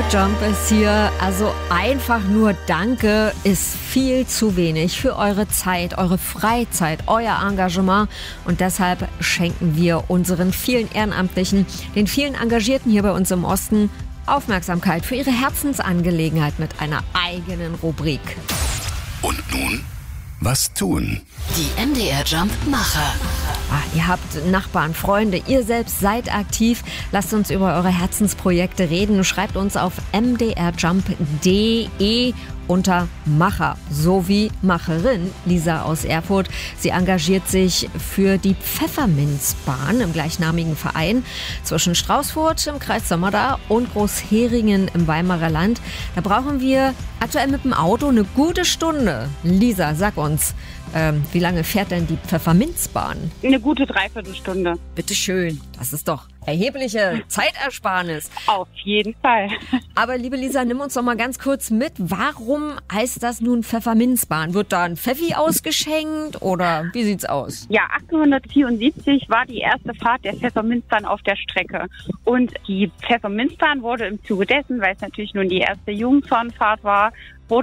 Jump ist hier. Also einfach nur Danke ist viel zu wenig für eure Zeit, eure Freizeit, euer Engagement. Und deshalb schenken wir unseren vielen Ehrenamtlichen, den vielen Engagierten hier bei uns im Osten, Aufmerksamkeit für ihre Herzensangelegenheit mit einer eigenen Rubrik. Und nun, was tun? Die MDR Jump-Macher. Ihr habt Nachbarn, Freunde, ihr selbst seid aktiv. Lasst uns über eure Herzensprojekte reden. Schreibt uns auf mdrjump.de unter Macher sowie Macherin Lisa aus Erfurt. Sie engagiert sich für die Pfefferminzbahn im gleichnamigen Verein zwischen Straußfurt im Kreis Sommerda und Großheringen im Weimarer Land. Da brauchen wir aktuell mit dem Auto eine gute Stunde. Lisa, sag uns, wie lange fährt denn die Pfefferminzbahn? Eine gute Dreiviertelstunde. Bitteschön, das ist doch erhebliche Zeitersparnis. Auf jeden Fall. Aber liebe Lisa, nimm uns doch mal ganz kurz mit. Warum heißt das nun Pfefferminzbahn? Wird da ein Pfeffi ausgeschenkt oder wie sieht's aus? Ja, 1874 war die erste Fahrt der Pfefferminzbahn auf der Strecke. Und die Pfefferminzbahn wurde im Zuge dessen, weil es natürlich nun die erste Jungfernfahrt war,